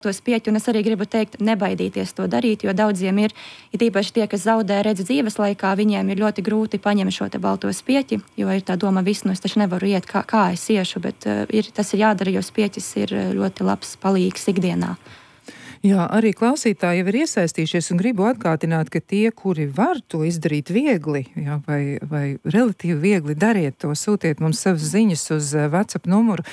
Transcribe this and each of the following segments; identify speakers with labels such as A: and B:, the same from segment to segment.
A: tos pieķi, un es arī gribu teikt, nebaidīties to darīt, jo daudziem ir īpaši tie, kas zaudē redzi dzīves laikā, viņiem ir ļoti grūti paņemt šo te balto spieķi, jo ir tā doma, viss, nu es taču nevaru iet, kā es iešu, bet tas ir jādara, jo spieķis ir ļoti labs palīgs ikdienā.
B: Jā, arī klausītāji jau ir iesaistījušies un gribu atgādināt, ka tie, kuri var to izdarīt viegli, jā, vai relatīvi viegli, dariet to, sūtiet mums savas ziņas uz WhatsApp numuru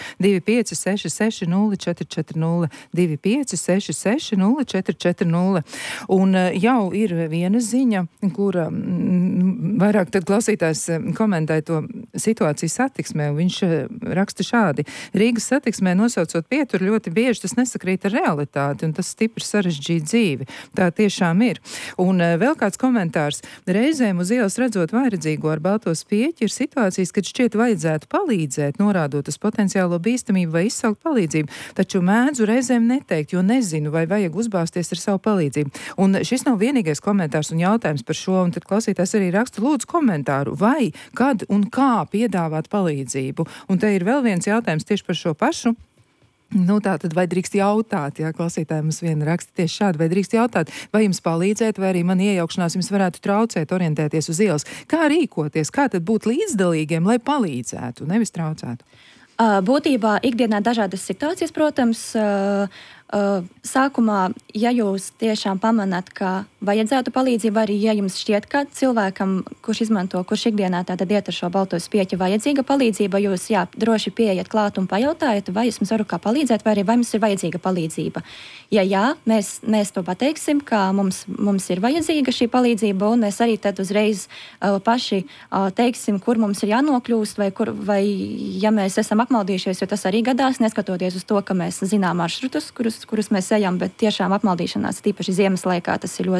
B: 2566 040, 2566 040. Un jau ir viena ziņa, kura vairāk tad klausītājs komentē to situāciju satiksmē, un viņš raksta šādi. Rīgas satiksmē nosaucot pieturu ļoti bieži tas nesakrīt ar realitāti, un tas stipri sarežģīt dzīvi. Tā tiešām ir. Un vēl kāds komentārs. Reizēm uz ielas redzot vairedzīgo ar balto spieķi ir situācijas, kad šķiet vajadzētu palīdzēt, norādot uz potenciālo bīstamību vai izsaukt palīdzību, taču mēdzu reizēm neteikt, jo nezinu, vai vajag uzbāzties ar savu palīdzību. Un šis nav vienīgais komentārs un jautājums par šo, un tad klausītājs arī raksta lūdzu komentāru, vai, kad un kā piedāvāt palīdzību. Un te ir vēl viens jautājums tieši par šo pašu. Nu tā tad vai drīkst jautāt, jā, klausītāji mums viena raksta tieši šādi, vai drīkst jautāt, vai jums palīdzēt, vai arī man iejaukšanās jums varētu traucēt orientēties uz ielas. Kā rīkoties, kā tad būt līdzdalīgiem, lai palīdzētu, nevis traucētu?
A: Būtībā ikdienā dažādas situācijas, protams, sākumā, ja jūs tiešām pamanāt, ka vajadzētu palīdzību, arī ja jums šķiet, ka cilvēkam, kurš ikdienā tātad iet ar šo balto spieķi, vajadzīga palīdzība, jūs droši pieiet klāt un pajautājat, vai es jums varu kā palīdzēt, vai arī vai mums ir vajadzīga palīdzība. Ja jā, mēs to pateiksim, ka mums ir vajadzīga šī palīdzība, un mēs arī tad uzreiz paši teiksim, kur mums ir jānokļūst, vai ja mēs esam apmaldījušies, jo tas arī gadās, neskatoties uz to, ka mēs zinām maršrutus, kurus mēs ejam, bet tiešām apmaldīšanās, tīpaši ziemas laikā, tas ir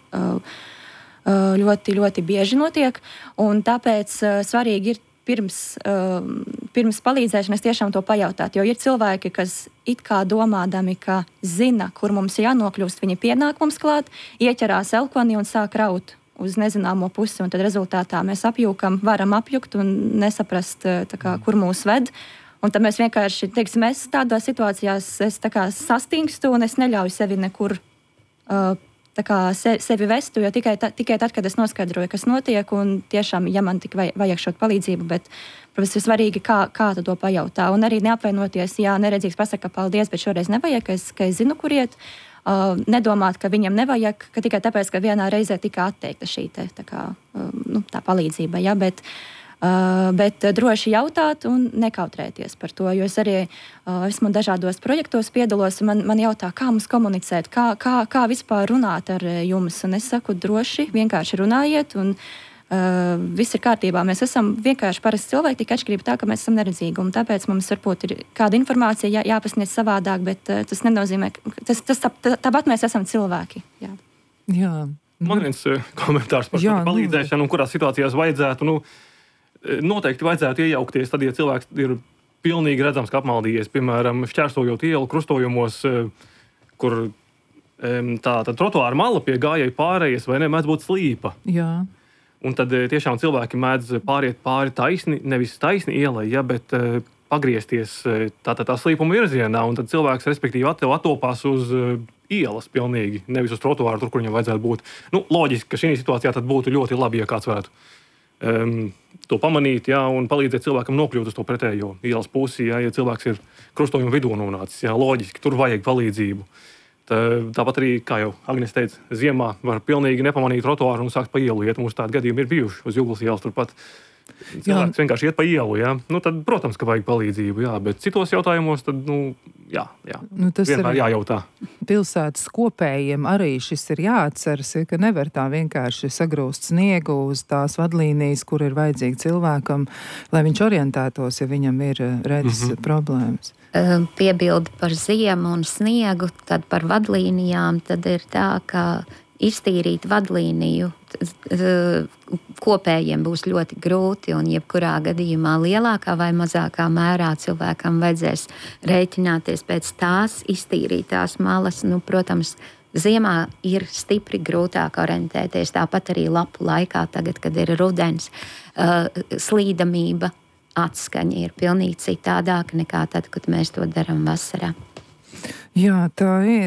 A: ļoti bieži notiek, un tāpēc svarīgi ir pirms palīdzēšanas tiešām to pajautāt, jo ir cilvēki, kas it kā domādami, ka zina, kur mums ir jānokļūst, viņi pienāk mums klāt, ieķerās elkoni un sāk raut uz nezināmo pusi, un tad rezultātā mēs varam apjukt un nesaprast, kur mūs ved. Un tad mēs vienkārši, teiksim, es tādās situācijās sastingstu un es neļauju sevi nekur sevi vestu, jo tikai tad, kad es noskaidroju, kas notiek, un tiešām, ja man tik vajag šo palīdzību, bet, protams, ir svarīgi, kā to pajautā. Un arī neapvainoties, ja neredzīgs pasaka paldies, bet šoreiz nevajag, ka es zinu, kur iet. Nedomāt, ka viņam nevajag, ka tikai tāpēc, ka vienā reizē tika atteikta šī tā palīdzība, ja, bet droši jautāt un nekautrēties par to, jo es arī esmu dažādos projektos piedalos, un man jautā, kā mums komunicēt, kā vispār runāt ar jums, un es saku droši, vienkārši runājiet, un viss ir kārtībā. Mēs esam vienkārši parasti cilvēki, tikai atšķirība tā, ka mēs esam neredzīgi, un tāpēc mums varbūt ir kāda informācija jāpasniedz savādāk, bet tas nenozīmē, tāpat mēs esam cilvēki.
B: Jā.
C: Man viens komentārs par palīdzēšanu un kurās situācijās vajadzētu, noteikti vajadzētu iejaukties tad, ja cilvēks ir pilnīgi redzams, ka apmaldījies, piemēram, šķērsojot ielu krustojumos, kur tā trotuāra mala pie gājēju pārējas vai ne, mēdz būt slīpa.
B: Jā.
C: Un tad tiešām cilvēki mēdz pāriet pāri taisni, nevis taisni ielai, bet pagriezties tā slīpuma virzienā, un tad cilvēks, respektīvi, attopās uz ielas pilnīgi, nevis uz trotuāru, tur, kur viņam vajadzētu būt. Loģiski, ka šī situācijā tad būtu ļoti labi, ja kāds varētu to pamanīt, un palīdzēt cilvēkam nokļūt uz to pretējo ielas pusi, ja cilvēks ir krustojuma vidū nonācis. Loģiski, tur vajag palīdzību. Tāpat arī, kā jau Agnes teica, ziemā var pilnīgi nepamanīt trotuāru un sākt pa ielu iet. Mums tādi gadījumi ir bijuši uz Juglas ielas turpat. Cilvēks vienkārši iet pa ielu, tad, protams, ka vajag palīdzību, bet citos jautājumos, tad,
B: tas
C: vienmēr jājautā.
B: Pilsētas kopējiem arī šis ir jāatceras, ka nevar tā vienkārši sagrūst sniegu uz tās vadlīnijas, kur ir vajadzīgi cilvēkam, lai viņš orientētos, ja viņam ir redzes problēmas.
D: Piebildi par ziemu un sniegu, tad par vadlīnijām, tad ir tā, ka iztīrīt vadlīniju kopējiem būs ļoti grūti, un jebkurā gadījumā lielākā vai mazākā mērā cilvēkam vajadzēs rēķināties pēc tās iztīrītās malas. Protams, ziemā ir stipri grūtāk orientēties, tāpat arī lapu laikā, tagad, kad ir rudens, slīdamība, atskaņa ir pilnīgi citādāka nekā tad, kad mēs to darām vasarā.
B: Jā, tā ir.